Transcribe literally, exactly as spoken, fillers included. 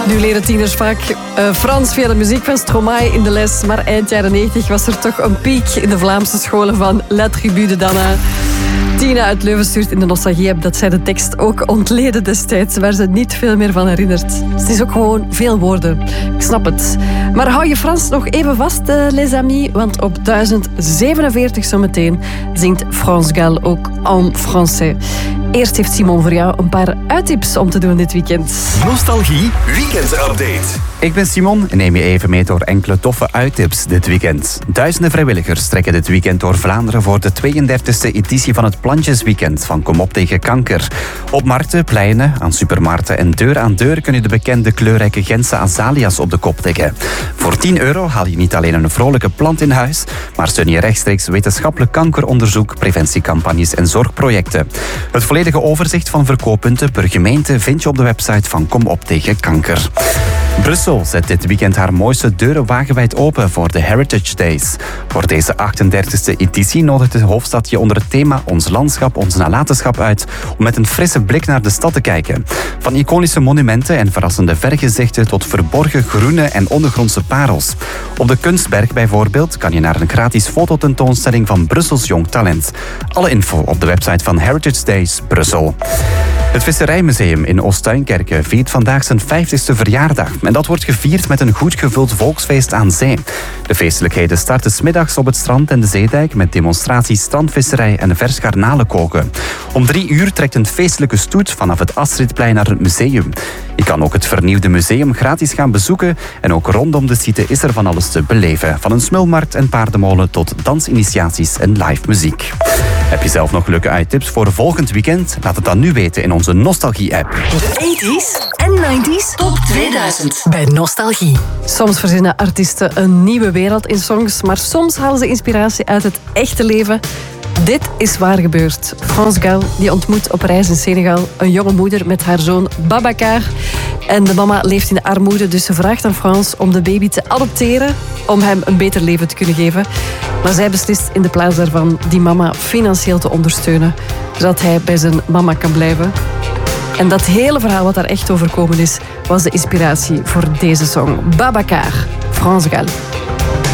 Nu leren tieners vaak uh, Frans via de muziek van Stromae in de les. Maar eind jaren negentig was er toch een piek in de Vlaamse scholen van La Tribu de Dana. Tina uit Leuven stuurt in de nostalgie-app dat zij de tekst ook ontleden destijds, waar ze niet veel meer van herinnert. Het is ook gewoon veel woorden. Ik snap het. Maar hou je Frans nog even vast, uh, les amis, want op duizend zevenenveertig zometeen zingt France Gall ook en français. Eerst heeft Simon voor jou een paar uittips om te doen dit weekend. Nostalgie Weekend Update. Ik ben Simon en neem je even mee door enkele toffe uittips dit weekend. Duizenden vrijwilligers trekken dit weekend door Vlaanderen voor de tweeëndertigste editie van het Plantjesweekend van Kom op tegen kanker. Op markten, pleinen, aan supermarkten en deur aan deur kun je de bekende kleurrijke Gentse azalea's op de kop tikken. Voor tien euro haal je niet alleen een vrolijke plant in huis, maar steun je rechtstreeks wetenschappelijk kankeronderzoek, preventiecampagnes en zorgprojecten. Het volledige overzicht van verkooppunten per gemeente vind je op de website van Kom op tegen kanker. Brussel zet dit weekend haar mooiste deuren wagenwijd open voor de Heritage Days. Voor deze achtendertigste editie nodigt de hoofdstad je onder het thema Ons landschap, ons nalatenschap uit om met een frisse blik naar de stad te kijken. Van iconische monumenten en verrassende vergezichten tot verborgen groene en ondergrondse parels. Op de Kunstberg bijvoorbeeld kan je naar een gratis fototentoonstelling van Brussels jong talent. Alle info op de website van Heritage Days Brussel. Het Visserijmuseum in Oostuinkerke viert vandaag zijn vijftigste verjaardag. En dat wordt gevierd met een goed gevuld volksfeest aan zee. De feestelijkheden starten 's middags op het strand en de zeedijk met demonstraties strandvisserij en vers garnalen koken. Om drie uur trekt een feestelijke stoet vanaf het Astridplein naar het museum. Je kan ook het vernieuwde museum gratis gaan bezoeken en ook rondom de site is er van alles te beleven. Van een smulmarkt en paardenmolen tot dansinitiaties en live muziek. Heb je zelf nog leuke uittips voor volgend weekend? Laat het dan nu weten in onze Nostalgie-app. De tachtiger en negentiger top tweeduizend bij Nostalgie. Soms verzinnen artiesten een nieuwe wereld in songs, maar soms halen ze inspiratie uit het echte leven. Dit is waar gebeurd. France Gall die ontmoet op reis in Senegal een jonge moeder met haar zoon Babacar. En de mama leeft in de armoede, dus ze vraagt aan France om de baby te adopteren om hem een beter leven te kunnen geven. Maar zij beslist in de plaats daarvan die mama financieel te ondersteunen, zodat hij bij zijn mama kan blijven. En dat hele verhaal wat daar echt overkomen is, was de inspiratie voor deze song. Babacar, France Gall.